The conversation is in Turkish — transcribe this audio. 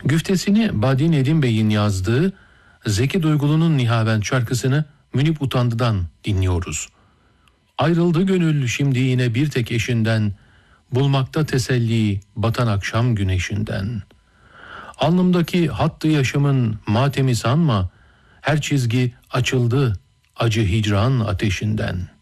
Güftesini Badi Nedim Bey'in yazdığı Zeki Duygulu'nun Nihavent şarkısını Münip Utandı'dan dinliyoruz. Ayrıldı gönül şimdi yine bir tek eşinden, bulmakta teselli batan akşam güneşinden. Alnımdaki hattı yaşımın matemi sanma, her çizgi açıldı acı hicran ateşinden.